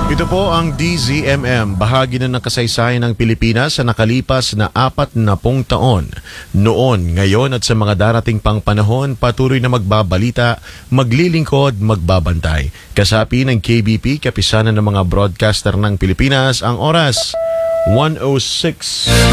Ito po ang DZMM, bahagi na ng kasaysayan ng Pilipinas sa nakalipas na 40 taon. Noon, ngayon at sa mga darating pang panahon, patuloy na magbabalita, maglilingkod, magbabantay. Kasapi ng KBP, kapisanan ng mga broadcaster ng Pilipinas, ang oras 1:06